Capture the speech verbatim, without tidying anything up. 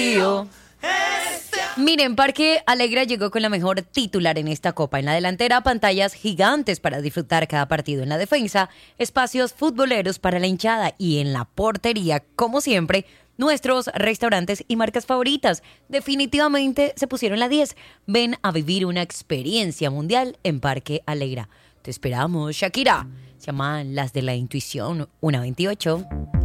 lío. Miren, Parque Alegra llegó con la mejor titular en esta copa. En la delantera, pantallas gigantes para disfrutar cada partido. En la defensa, espacios futboleros para la hinchada. Y en la portería, como siempre, nuestros restaurantes y marcas favoritas. Definitivamente se pusieron la diez. Ven a vivir una experiencia mundial en Parque Alegra. Te esperamos, Shakira. Se llaman Las de la Intuición, una veintiocho.